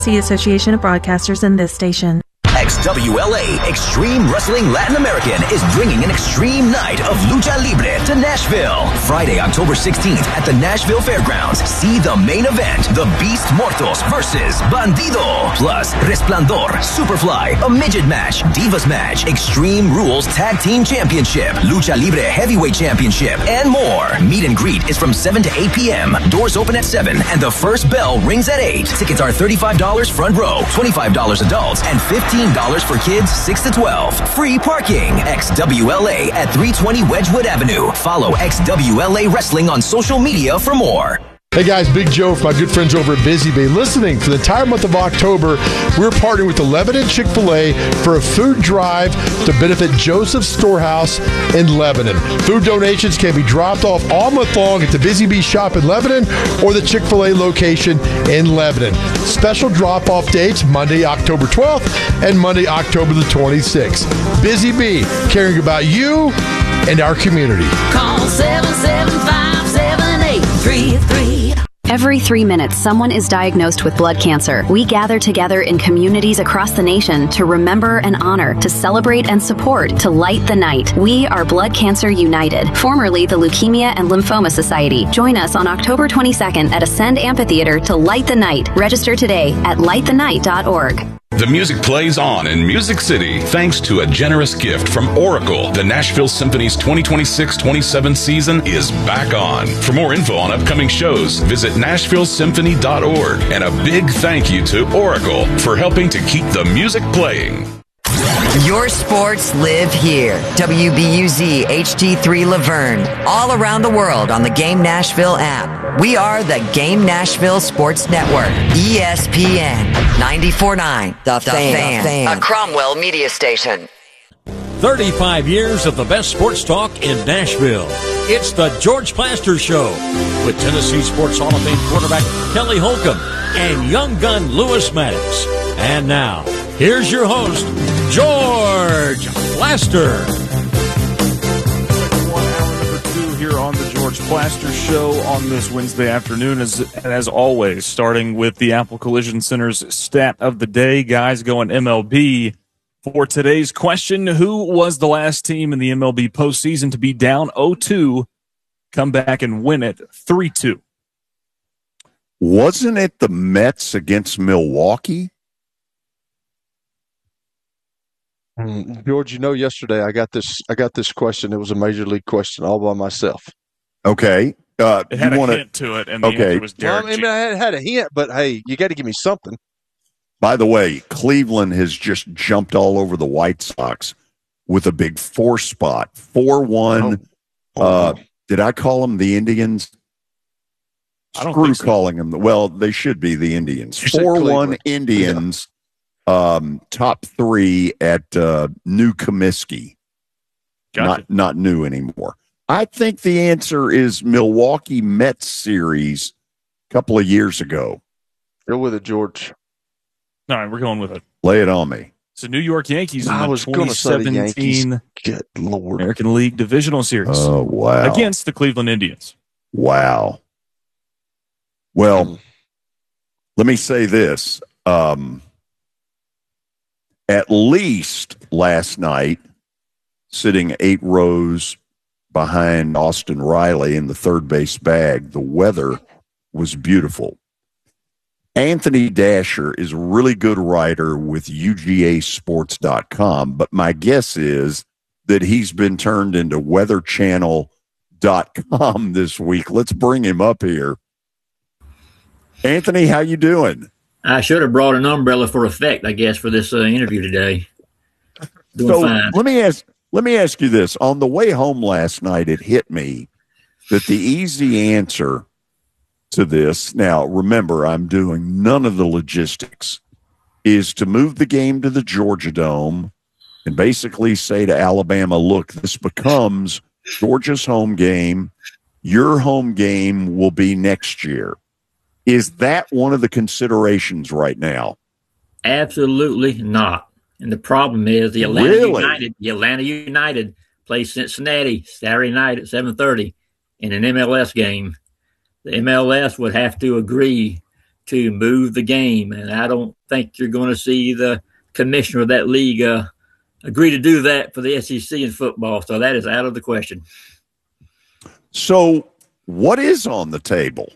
Association of Broadcasters and this station. XWLA Extreme Wrestling Latin American is bringing an extreme night of Lucha Libre to Nashville. Friday, October 16th at the Nashville Fairgrounds. See the main event, The Beast Mortos versus Bandido. Plus, Resplandor, Superfly, a midget match, Divas match, Extreme Rules Tag Team Championship, Lucha Libre Heavyweight Championship, and more. Meet and greet is from 7 to 8 p.m. Doors open at 7 and the first bell rings at 8. Tickets are $35 front row, $25 adults, and $15 for kids 6 to 12. Free parking. XWLA at 320 Wedgwood Avenue. Follow XWLA Wrestling on social media for more. Hey guys, Big Joe from my good friends over at Busy Bee. Listening, for the entire month of October, we're partnering with the Lebanon Chick-fil-A for a food drive to benefit Joseph's Storehouse in Lebanon. Food donations can be dropped off all month long at the Busy Bee shop in Lebanon or the Chick-fil-A location in Lebanon. Special drop-off dates, Monday, October 12th and Monday, October the 26th. Busy Bee, caring about you and our community. Call 775-7833. Every 3 minutes, someone is diagnosed with blood cancer. We gather together in communities across the nation to remember and honor, to celebrate and support, to light the night. We are Blood Cancer United, formerly the Leukemia and Lymphoma Society. Join us on October 22nd at Ascend Amphitheater to light the night. Register today at lightthenight.org. The music plays on in Music City thanks to a generous gift from Oracle. The Nashville Symphony's 2026-27 season is back on. For more info on upcoming shows, visit NashvilleSymphony.org. And a big thank you to Oracle for helping to keep the music playing. Your sports live here. WBUZ HD3 Laverne. All around the world on the Game Nashville app. We are the Game Nashville Sports Network. ESPN 94.9. The Fan. A Cromwell media station. 35 years of the best sports talk in Nashville. It's the George Plaster Show with Tennessee Sports Hall of Fame quarterback Kelly Holcomb and young gun Lewis Maddox. And now, here's your host, George Plaster. Here on the George Plaster Show on this Wednesday afternoon, as always, starting with the Apple Collision Center's stat of the day. Guys, going MLB for today's question: who was the last team in the MLB postseason to be down 0-2, come back and win it 3-2? Wasn't it the Mets against Milwaukee? George, yesterday I got this question. It was a major league question all by myself. Okay. It had a hint to it, and the answer was Derek. Well, I had a hint, but hey, you got to give me something. By the way, Cleveland has just jumped all over the White Sox with a big 4 spot. 4-1. Did I call them the Indians? I don't think so. Calling them. Well, they should be the Indians. 4-1 Indians. Yeah. Top 3 at New Comiskey. Gotcha. Not new anymore. I think the answer is Milwaukee Mets series a couple of years ago. Go with it, George. All right, we're going with it. Lay it on me. So New York Yankees in the was 2017 Good Lord. American League Divisional Series. Oh, wow. Against the Cleveland Indians. Wow. Well, let me say this. At least last night, sitting 8 rows behind Austin Riley in the third base bag, the weather was beautiful. Anthony Dasher is a really good writer with UGAsports.com, but my guess is that he's been turned into weatherchannel.com this week. Let's bring him up here. Anthony, how you doing? I should have brought an umbrella for effect, I guess, for this interview today. Doing fine. Let me ask you this. On the way home last night, it hit me that the easy answer to this, now remember, I'm doing none of the logistics, is to move the game to the Georgia Dome and basically say to Alabama, look, this becomes Georgia's home game. Your home game will be next year. Is that one of the considerations right now? Absolutely not. And the problem is the Atlanta United plays Cincinnati Saturday night at 7:30 in an MLS game. The MLS would have to agree to move the game. And I don't think you're going to see the commissioner of that league agree to do that for the SEC in football. So that is out of the question. So what is on the table?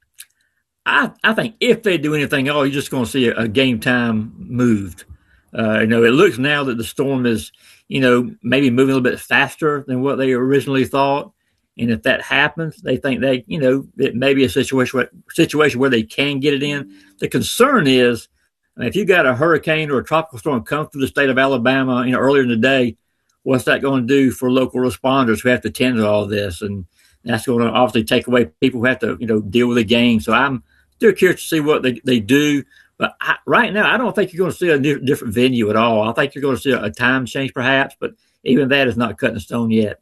I think if they do anything at all, you're just going to see a game time moved. It looks now that the Storm is, maybe moving a little bit faster than what they originally thought. And if that happens, they think it may be a situation where they can get it in. The concern is, if you got a hurricane or a tropical storm come through the state of Alabama, earlier in the day, what's that going to do for local responders who have to tend to all this? And that's going to obviously take away people who have to, deal with the game. So I'm still curious to see what they do. But right now, I don't think you're going to see a different venue at all. I think you're going to see a time change perhaps, but even that is not cut in stone yet.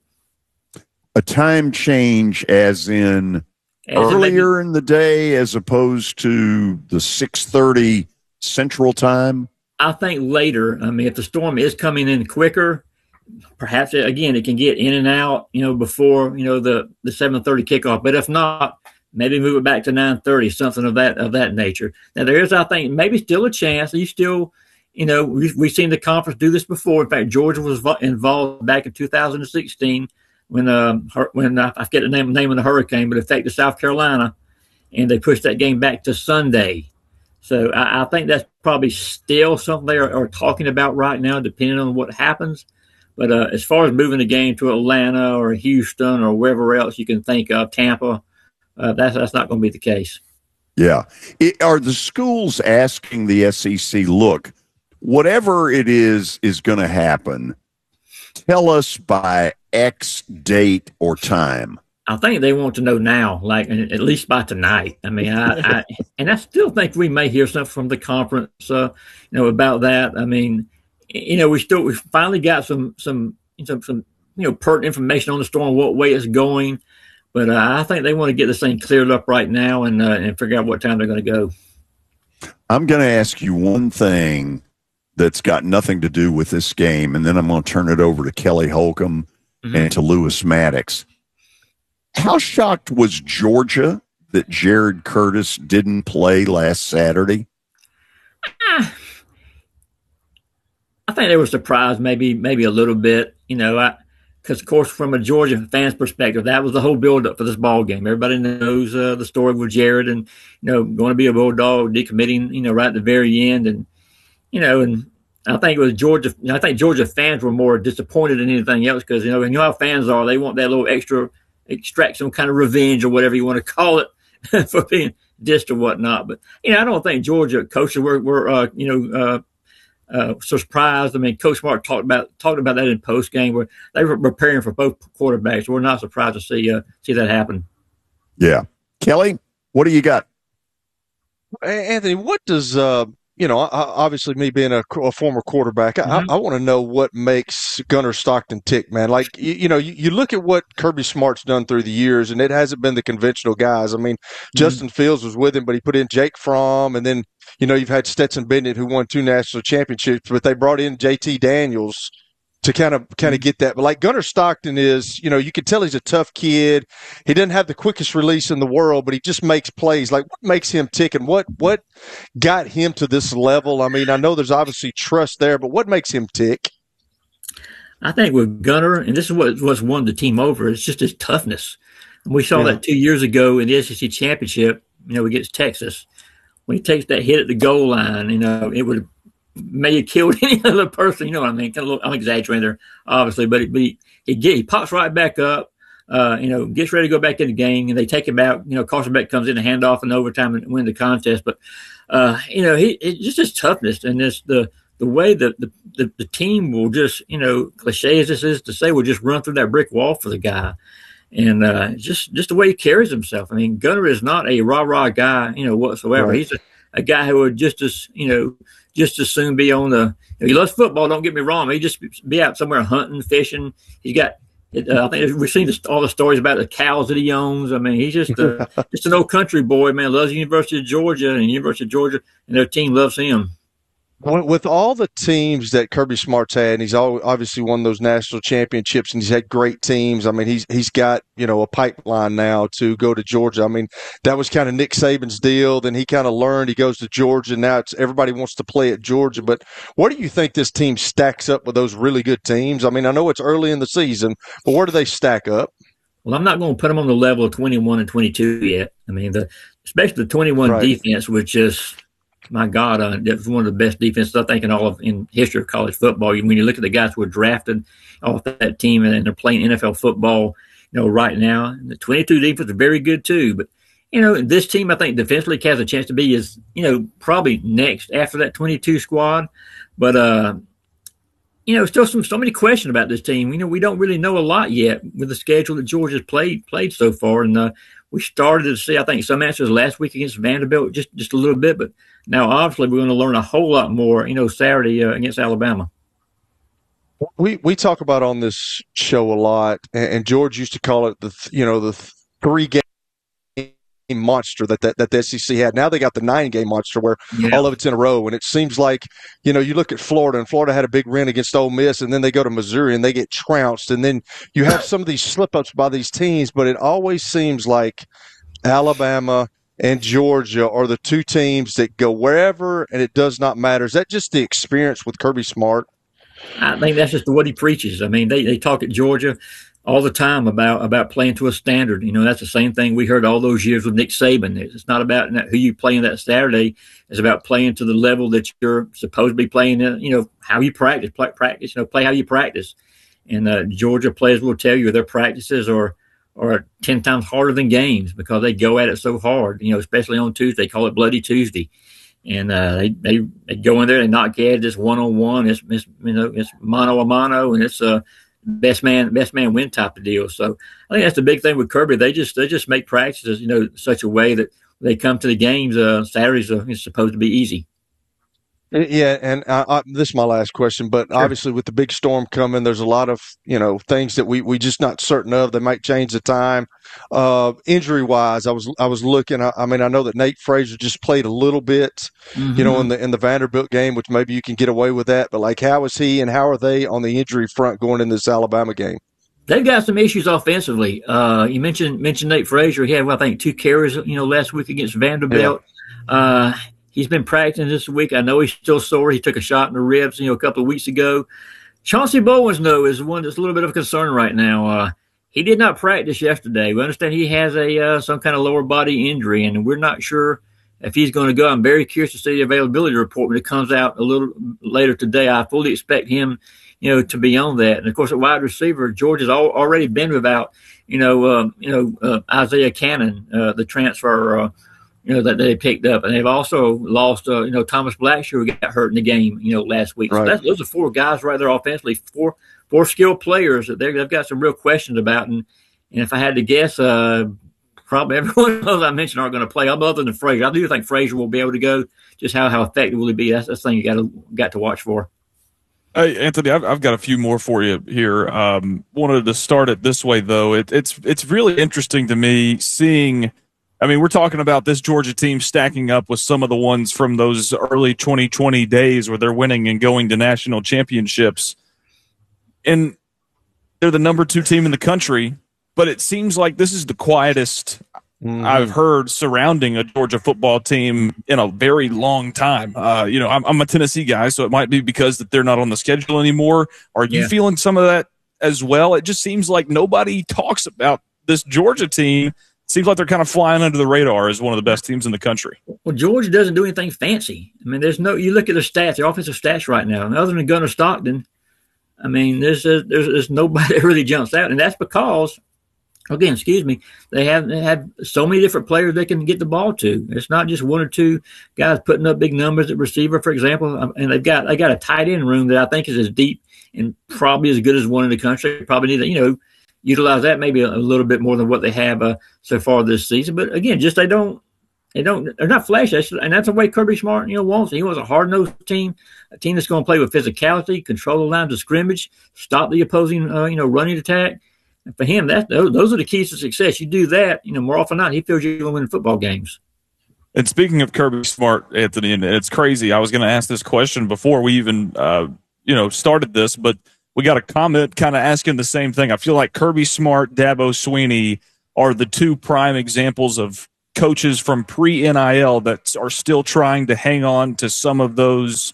A time change as in earlier in the day as opposed to the 6:30 Central Time? I think later. I mean, if the storm is coming in quicker, perhaps, again, it can get in and out, before, the 7:30 kickoff. But if not, maybe move it back to 9:30, something of that nature. Now, there is, I think, maybe still a chance. You still, we've seen the conference do this before. In fact, Georgia was involved back in 2016 when I forget the name of the hurricane, but it affected South Carolina, and they pushed that game back to Sunday. So I think that's probably still something they are talking about right now, depending on what happens. But as far as moving the game to Atlanta or Houston or wherever else you can think of, Tampa, that's not going to be the case. Yeah. Are the schools asking the SEC, look, whatever it is going to happen, tell us by X date or time? I think they want to know now, like at least by tonight. I mean, and I still think we may hear something from the conference, about that. I mean, we finally got some pertinent information on the storm, what way it's going. But I think they want to get this thing cleared up right now and figure out what time they're going to go. I'm going to ask you one thing that's got nothing to do with this game, and then I'm going to turn it over to Kelly Holcomb and to Lewis Maddox. How shocked was Georgia that Jared Curtis didn't play last Saturday? I think they were surprised, maybe a little bit, because, of course, from a Georgia fan's perspective, that was the whole build-up for this ball game. Everybody knows the story with Jared and, going to be a Bulldog, decommitting, right at the very end. And, and I think it was Georgia. I think Georgia fans were more disappointed than anything else because, when how fans are, they want that little extra, extract some kind of revenge or whatever you want to call it for being dissed or whatnot. But, I don't think Georgia coaches were surprised. I mean, Coach Smart talked about that in post game where they were preparing for both quarterbacks. We're not surprised to see that happen. Yeah, Kelly, what do you got? Anthony, what does obviously me being a former quarterback, I want to know what makes Gunnar Stockton tick, man. Like you look at what Kirby Smart's done through the years, and it hasn't been the conventional guys. I mean, Justin Fields was with him, but he put in Jake Fromm, and then you've had Stetson Bennett who won 2 national championships, but they brought in JT Daniels to kind of get that. But like Gunnar Stockton is, you can tell he's a tough kid. He doesn't have the quickest release in the world, but he just makes plays. Like what makes him tick and what got him to this level? I mean, I know there's obviously trust there, but what makes him tick? I think with Gunnar, and this is what's won the team over, it's just his toughness. And we saw that 2 years ago in the SEC championship, against Texas. When he takes that hit at the goal line, it would have may have killed any other person. You know what I mean? I'm exaggerating there, obviously, but he pops right back up, gets ready to go back in the game, and they take him out. Carson Beck comes in and hand off in overtime and win the contest. But, it's just his toughness and this the way that the team will just, cliche as this is to say, will just run through that brick wall for the guy. And just the way he carries himself. I mean, Gunnar is not a rah-rah guy, whatsoever. Right. He's a guy who would just as soon be on the he loves football, don't get me wrong. He just be out somewhere hunting, fishing. He's got I think we've seen all the stories about the cows that he owns. I mean, he's just an old country boy, man. Loves the University of Georgia and their team loves him. With all the teams that Kirby Smart's had, and he's obviously won those national championships, and he's had great teams. I mean, he's got a pipeline now to go to Georgia. I mean, that was kind of Nick Saban's deal. Then he kind of learned. He goes to Georgia. Now everybody wants to play at Georgia. But what do you think this team stacks up with those really good teams? I mean, I know it's early in the season, but where do they stack up? Well, I'm not going to put them on the level of 21 and 22 yet. I mean, especially the 21 defense was just. My God, that was one of the best defenses I think in history of college football. When you look at the guys who were drafted off that team and they're playing NFL football, right now, and the 22 defense is very good too. But this team I think defensively has a chance to be probably next after that 22 squad. But still so many questions about this team. We don't really know a lot yet with the schedule that Georgia's played so far, and we started to see I think some answers last week against Vanderbilt, just a little bit, but. Now, obviously, we're going to learn a whole lot more, Saturday against Alabama. We talk about on this show a lot, and George used to call it the 3-game monster that the SEC had. Now they got the 9-game monster where all of it's in a row, and it seems like you look at Florida, and Florida had a big win against Ole Miss, and then they go to Missouri and they get trounced, and then you have some of these slip-ups by these teams, but it always seems like Alabama and Georgia are the two teams that go wherever, and it does not matter. Is that just the experience with Kirby Smart? I think that's just what he preaches. I mean, they talk at Georgia all the time about playing to a standard. That's the same thing we heard all those years with Nick Saban. It's not about who you play in that Saturday. It's about playing to the level that you're supposed to be playing at, how you practice, play how you practice. And Georgia players will tell you their practices are 10 times harder than games because they go at it so hard, especially on Tuesday. They call it Bloody Tuesday. And they go in there, they knock you at just one-on-one. It's mano-a-mano, and it's a best man win type of deal. So I think that's the big thing with Kirby. They just make practices, such a way that they come to the games. Saturdays are supposed to be easy. Yeah, and this is my last question, but obviously with the big storm coming, there's a lot of, things that we just not certain of. They might change the time. Injury-wise, I was looking. I mean, I know that Nate Frazier just played a little bit, in the Vanderbilt game, which maybe you can get away with that. But, how is he and how are they on the injury front going in this Alabama game? They've got some issues offensively. You mentioned Nate Frazier. He had, I think, 2 carries, last week against Vanderbilt. Yeah. He's been practicing this week. I know he's still sore. He took a shot in the ribs, a couple of weeks ago. Chauncey Bowens, though, is one that's a little bit of a concern right now. He did not practice yesterday. We understand he has some kind of lower body injury, and we're not sure if he's going to go. I'm very curious to see the availability report when it comes out a little later today. I fully expect him, to be on that. And of course, at wide receiver, Georgia's already been without, Isaiah Cannon, the transfer. That they picked up. And they've also lost, Thomas Blackshear, who got hurt in the game, last week. Right. So those are 4 guys right there offensively, four skilled players that they've got some real questions about. And if I had to guess, probably everyone of those I mentioned aren't going to play, other than Frazier. I do think Frazier will be able to go. Just how effective will he be? That's the thing you got to watch for. Hey, Anthony, I've got a few more for you here. Wanted to start it this way, though. It's really interesting to me seeing – I mean, we're talking about this Georgia team stacking up with some of the ones from those early 2020 days where they're winning and going to national championships. And they're the number 2 team in the country, but it seems like this is the quietest I've heard surrounding a Georgia football team in a very long time. I'm a Tennessee guy, so it might be because that they're not on the schedule anymore. Are you feeling some of that as well? It just seems like nobody talks about this Georgia team. Seems like they're kind of flying under the radar as one of the best teams in the country. Well, Georgia doesn't do anything fancy. I mean, you look at their stats, their offensive stats right now, and other than Gunnar Stockton, I mean, there's nobody that really jumps out. And that's because, again, they have so many different players they can get the ball to. It's not just 1 or 2 guys putting up big numbers at receiver, for example. And they got a tight end room that I think is as deep and probably as good as one in the country. Probably need to, utilize that maybe a little bit more than what they have so far this season. But again, just they're not flashy, and that's the way Kirby Smart wants it. He wants a hard-nosed team, a team that's going to play with physicality, control the lines of scrimmage, stop the opposing running attack. And for him, those are the keys to success. You do that, more often than not, he feels you're going to win football games. And speaking of Kirby Smart, Anthony, and it's crazy. I was going to ask this question before we even, started this, but we got a comment kind of asking the same thing. I feel like Kirby Smart, Dabo Swinney are the two prime examples of coaches from pre-NIL that are still trying to hang on to some of those,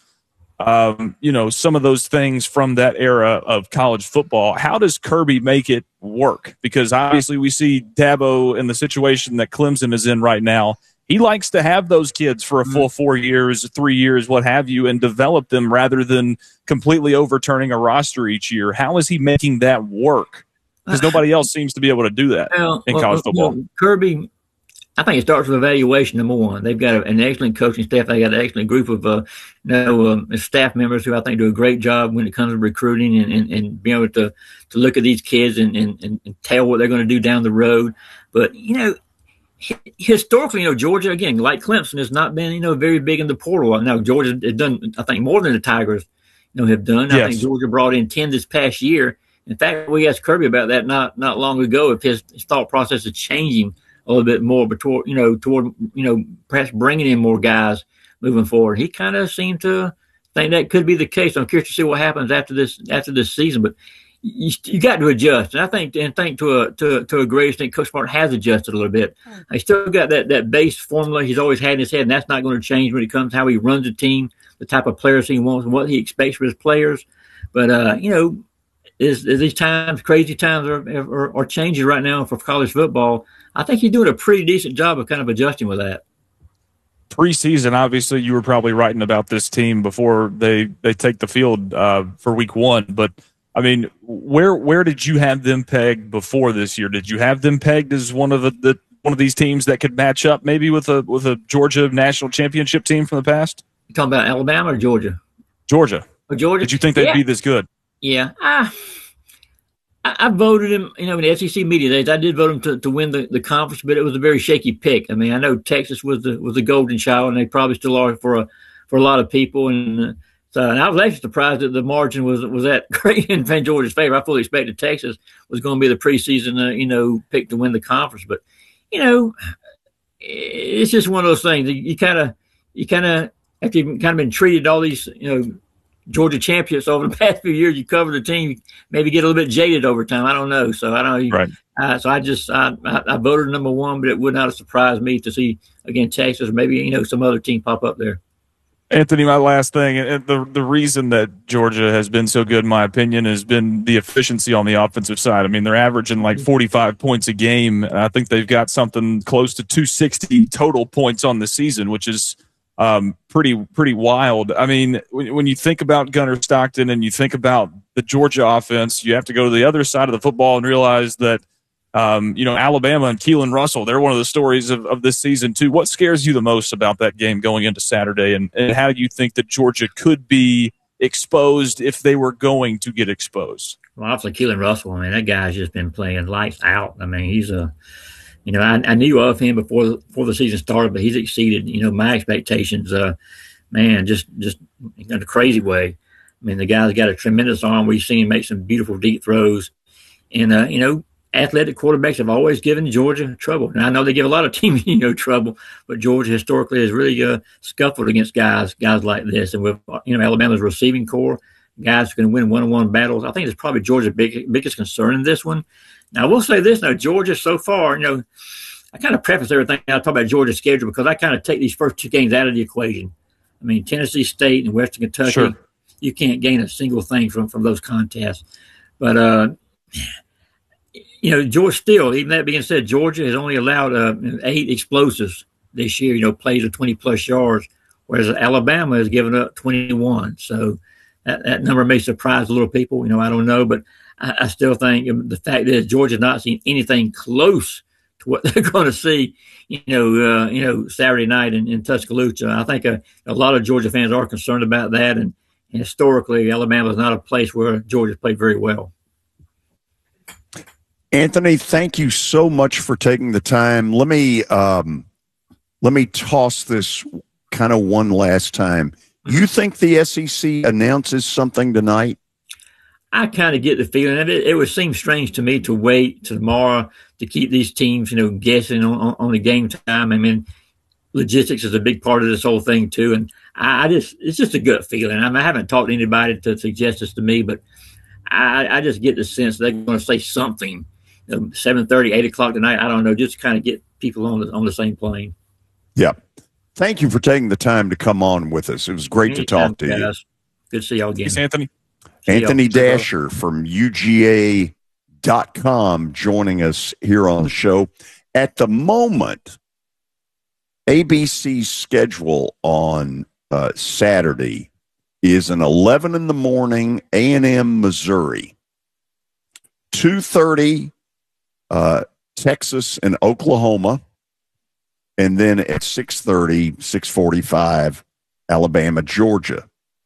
some of those things from that era of college football. How does Kirby make it work? Because obviously we see Dabo in the situation that Clemson is in right now. He likes to have those kids for a full 4 years, 3 years, what have you, and develop them rather than completely overturning a roster each year. How is he making that work? Because nobody else seems to be able to do that in college football. Kirby, I think it starts with evaluation, number one. They've got an excellent coaching staff. They got an excellent group of staff members who I think do a great job when it comes to recruiting and being able to look at these kids and tell what they're going to do down the road. But, historically, Georgia, again, like Clemson, has not been, very big in the portal. Now, Georgia has done, I think, more than the Tigers, have done. Yes. I think Georgia brought in 10 this past year. In fact, we asked Kirby about that not long ago, if his thought process is changing a little bit more, but toward perhaps bringing in more guys moving forward. He kind of seemed to think that could be the case. I'm curious to see what happens after this season, but you got to adjust. And I think to a great extent, Coach Smart has adjusted a little bit. He's still got that base formula he's always had in his head, and that's not going to change when it comes to how he runs the team, the type of players he wants, and what he expects for his players. But as these times, crazy times are changing right now for college football, I think he's doing a pretty decent job of kind of adjusting with that. Preseason, obviously, you were probably writing about this team before they take the field for week one, but I mean, where did you have them pegged before this year? Did you have them pegged as one of these teams that could match up maybe with a Georgia national championship team from the past? You talking about Alabama or Georgia? Georgia. Oh, Georgia. Did you think they'd be this good? Yeah. I voted him, in the SEC media days. I did vote him to win the conference, but it was a very shaky pick. I mean, I know Texas was the golden child, and they probably still are for a lot of people. And I was actually surprised that the margin was that great in Georgia's favor. I fully expected Texas was going to be the preseason, pick to win the conference. But, it's just one of those things. You kind of after you've kind of been treated all these, Georgia champions over the past few years, you cover the team, maybe get a little bit jaded over time. I don't know. So I don't know. Right. So I voted number one, but it would not have surprised me to see, again, Texas or maybe, some other team pop up there. Anthony, my last thing, the reason that Georgia has been so good, in my opinion, has been the efficiency on the offensive side. I mean, they're averaging like 45 points a game. I think they've got something close to 260 total points on the season, which is pretty wild. I mean, when you think about Gunnar Stockton and you think about the Georgia offense, you have to go to the other side of the football and realize that Alabama and Keelan Russell, they're one of the stories of this season too. What scares you the most about that game going into Saturday, and how do you think that Georgia could be exposed if they were going to get exposed? Well, obviously Keelan Russell, I mean, that guy's just been playing lights out. I mean, he's I knew of him before the season started, but he's exceeded, my expectations, just in a crazy way. I mean, the guy's got a tremendous arm. We've seen him make some beautiful deep throws, and, athletic quarterbacks have always given Georgia trouble. And I know they give a lot of teams, trouble, but Georgia historically has really scuffled against guys like this. And with, Alabama's receiving core, guys who can win one-on-one battles, I think it's probably Georgia's biggest concern in this one. Now, I will say this, Georgia so far, I kind of preface everything I talk about Georgia's schedule because I kind of take these first two games out of the equation. I mean, Tennessee State and Western Kentucky, sure, you can't gain a single thing from those contests. But, Georgia still, even that being said, Georgia has only allowed 8 explosives this year, plays of 20-plus yards, whereas Alabama has given up 21. So that number may surprise a little people. I don't know. But I still think the fact that Georgia's not seen anything close to what they're going to see, Saturday night in Tuscaloosa. I think a lot of Georgia fans are concerned about that. And historically, Alabama is not a place where Georgia's played very well. Anthony, thank you so much for taking the time. Let me toss this kind of one last time. You think the SEC announces something tonight? I kind of get the feeling of it. It would seem strange to me to wait till tomorrow to keep these teams, guessing on the game time. I mean, logistics is a big part of this whole thing too. And it's just a gut feeling. I mean, I haven't talked to anybody to suggest this to me, but I just get the sense they're going to say something, 7:30, 8 o'clock tonight. I don't know, just to kind of get people on the same plane. Yeah. Thank you for taking the time to come on with us. It was great to talk to you. Good to see y'all again. Thanks, Anthony. Anthony Dasher from UGA.com joining us here on the show. At the moment, ABC's schedule on Saturday is an 11 in the morning, A&M, Missouri. 2:30, Texas and Oklahoma. And then at 6:30, 6:45, Alabama, Georgia.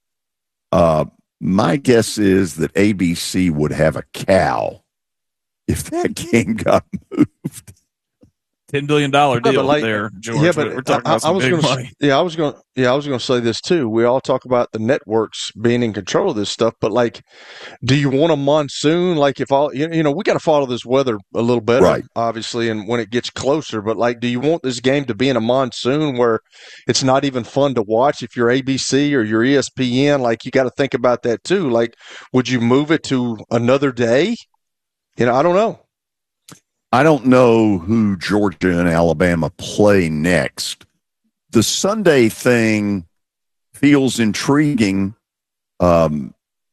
My guess is that ABC would have a cow if that game got moved. $10 billion deal there, George. Yeah, but we're talking about some big money. I was going to say this too. We all talk about the networks being in control of this stuff, but like, do you want a monsoon? Like, if all we got to follow this weather a little better, right, obviously, and when it gets closer. But like, do you want this game to be in a monsoon where it's not even fun to watch? If you're ABC or you're ESPN, like, you got to think about that too. Like, would you move it to another day? I don't know. I don't know who Georgia and Alabama play next. The Sunday thing feels intriguing, but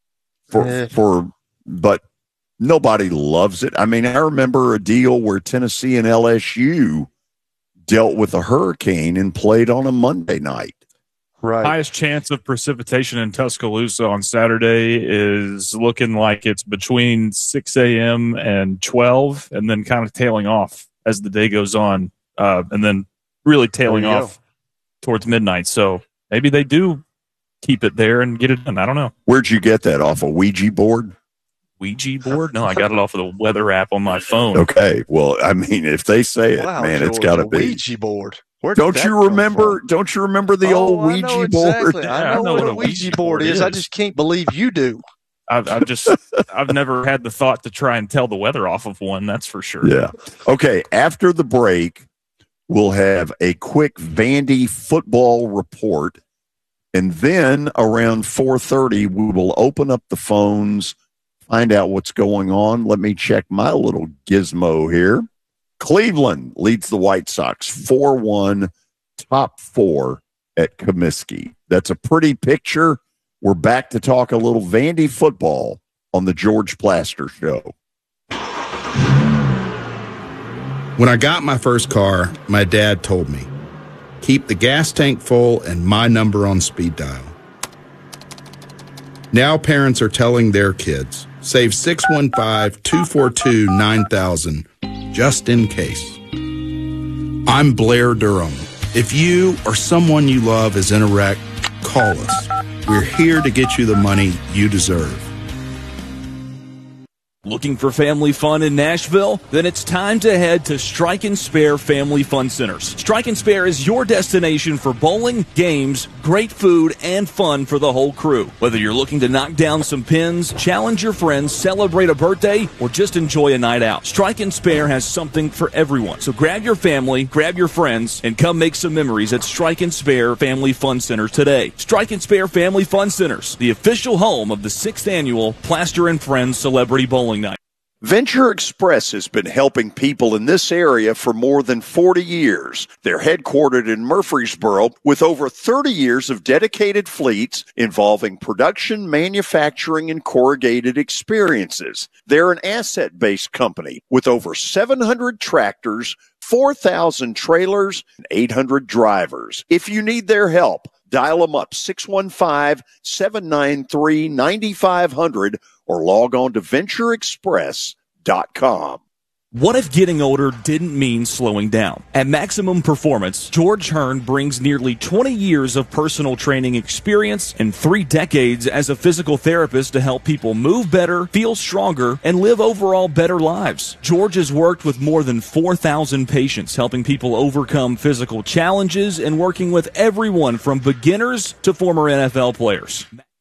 nobody loves it. I mean, I remember a deal where Tennessee and LSU dealt with a hurricane and played on a Monday night. Right. Highest chance of precipitation in Tuscaloosa on Saturday is looking like it's between 6 a.m. and 12, and then kind of tailing off as the day goes on, and then really tailing off towards midnight. So maybe they do keep it there and get it done. I don't know. Where'd you get that? Off a Ouija board? Ouija board? No, I got it off of the weather app on my phone. Okay. Well, I mean, if they say it, man, George, it's got to be. Ouija board. Don't you remember the old Ouija board? I know what a Ouija board is. I just can't believe you do. I've never had the thought to try and tell the weather off of one. That's for sure. Yeah. Okay. After the break, we'll have a quick Vandy football report, and then around 4:30, we will open up the phones, find out what's going on. Let me check my little gizmo here. Cleveland leads the White Sox 4-1, top 4 at Comiskey. That's a pretty picture. We're back to talk a little Vandy football on the George Plaster Show. When I got my first car, my dad told me, keep the gas tank full and my number on speed dial. Now parents are telling their kids, save 615-242-9000 just in case. I'm Blair Durham. If you or someone you love is in a wreck, call us. We're here to get you the money you deserve. Looking for family fun in Nashville? Then it's time to head to Strike and Spare Family Fun Centers. Strike and Spare is your destination for bowling, games, great food, and fun for the whole crew. Whether you're looking to knock down some pins, challenge your friends, celebrate a birthday, or just enjoy a night out, Strike and Spare has something for everyone. So grab your family, grab your friends, and come make some memories at Strike and Spare Family Fun Centers today. Strike and Spare Family Fun Centers, the official home of the 6th annual Plaster and Friends Celebrity Bowling Night. Venture Express has been helping people in this area for more than 40 years. They're headquartered in Murfreesboro with over 30 years of dedicated fleets involving production, manufacturing, and corrugated experiences. They're an asset-based company with over 700 tractors, 4,000 trailers, and 800 drivers. If you need their help, dial them up 615-793-9500 or log on to ventureexpress.com. What if getting older didn't mean slowing down? At Maximum Performance, George Hearn brings nearly 20 years of personal training experience and 3 decades as a physical therapist to help people move better, feel stronger, and live overall better lives. George has worked with more than 4,000 patients, helping people overcome physical challenges and working with everyone from beginners to former NFL players.